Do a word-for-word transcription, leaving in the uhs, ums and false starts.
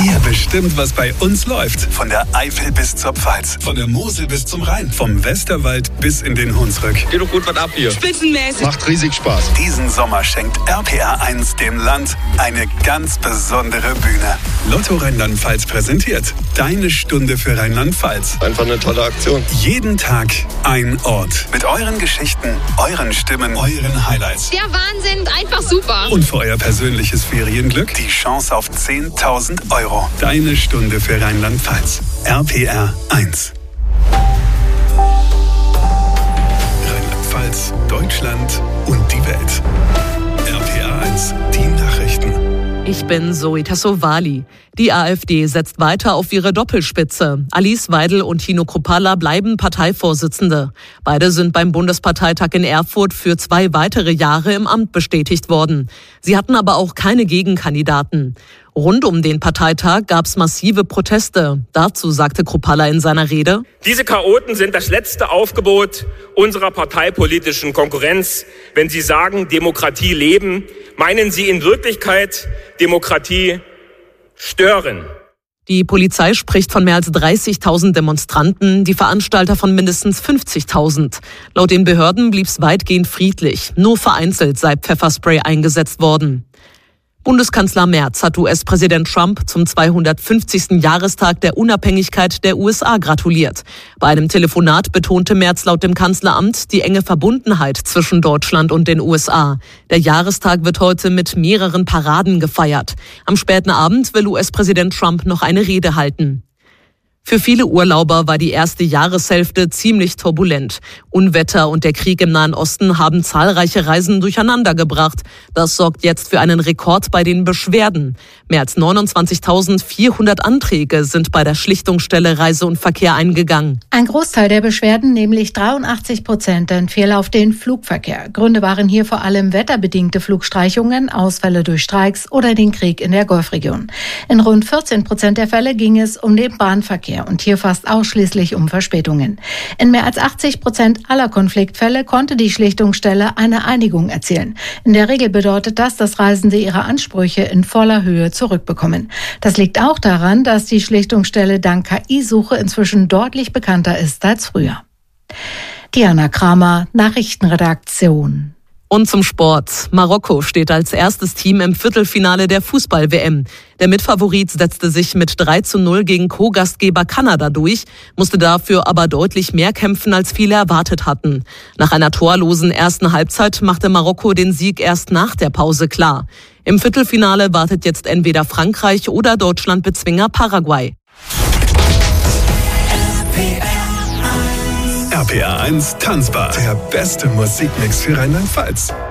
Ihr bestimmt, was bei uns läuft. Von der Eifel bis zur Pfalz. Von der Mosel bis zum Rhein. Vom Westerwald bis in den Hunsrück. Geht doch gut was ab hier. Spitzenmäßig. Macht riesig Spaß. Diesen Sommer schenkt R P R eins dem Land eine ganz besondere Bühne. Lotto Rheinland-Pfalz präsentiert Deine Stunde für Rheinland-Pfalz. Einfach eine tolle Aktion. Jeden Tag ein Ort. Mit euren Geschichten, euren Stimmen, euren Highlights. Der Wahnsinn, einfach super. Und für euer persönliches Ferienglück die Chance auf zehntausend Euro. Deine Stunde für Rheinland-Pfalz. R P R eins. Rheinland-Pfalz, Deutschland und die Welt. R P R eins, die Nachrichten. Ich bin Zoe Tassovali. Die AfD setzt weiter auf ihre Doppelspitze. Alice Weidel und Tino Kruppalla bleiben Parteivorsitzende. Beide sind beim Bundesparteitag in Erfurt für zwei weitere Jahre im Amt bestätigt worden. Sie hatten aber auch keine Gegenkandidaten. Rund um den Parteitag gab es massive Proteste. Dazu sagte Kruppalla in seiner Rede: Diese Chaoten sind das letzte Aufgebot unserer parteipolitischen Konkurrenz. Wenn sie sagen, Demokratie leben, meinen sie in Wirklichkeit Demokratie stören. Die Polizei spricht von mehr als dreißigtausend Demonstranten, die Veranstalter von mindestens fünfzigtausend. Laut den Behörden blieb es weitgehend friedlich. Nur vereinzelt sei Pfefferspray eingesetzt worden. Bundeskanzler Merz hat U S-Präsident Trump zum zweihundertfünfzigsten Jahrestag der Unabhängigkeit der U S A gratuliert. Bei einem Telefonat betonte Merz laut dem Kanzleramt die enge Verbundenheit zwischen Deutschland und den U S A. Der Jahrestag wird heute mit mehreren Paraden gefeiert. Am späten Abend will U S-Präsident Trump noch eine Rede halten. Für viele Urlauber war die erste Jahreshälfte ziemlich turbulent. Unwetter und der Krieg im Nahen Osten haben zahlreiche Reisen durcheinandergebracht. Das sorgt jetzt für einen Rekord bei den Beschwerden. Mehr als neunundzwanzigtausendvierhundert Anträge sind bei der Schlichtungsstelle Reise und Verkehr eingegangen. Ein Großteil der Beschwerden, nämlich dreiundachtzig Prozent, entfiel auf den Flugverkehr. Gründe waren hier vor allem wetterbedingte Flugstreichungen, Ausfälle durch Streiks oder den Krieg in der Golfregion. In rund vierzehn Prozent der Fälle ging es um den Bahnverkehr und hier fast ausschließlich um Verspätungen. In mehr als achtzig Prozent aller Konfliktfälle konnte die Schlichtungsstelle eine Einigung erzielen. In der Regel bedeutet das, dass Reisende ihre Ansprüche in voller Höhe zurückbekommen. Das liegt auch daran, dass die Schlichtungsstelle dank K I-Suche inzwischen deutlich bekannter ist als früher. Diana Kramer, Nachrichtenredaktion. Und zum Sport. Marokko steht als erstes Team im Viertelfinale der Fußball-W M. Der Mitfavorit setzte sich mit drei zu null gegen Co-Gastgeber Kanada durch, musste dafür aber deutlich mehr kämpfen, als viele erwartet hatten. Nach einer torlosen ersten Halbzeit machte Marokko den Sieg erst nach der Pause klar. Im Viertelfinale wartet jetzt entweder Frankreich oder Deutschland-Bezwinger Paraguay. R P R eins Tanzbar. Der beste Musikmix für Rheinland-Pfalz.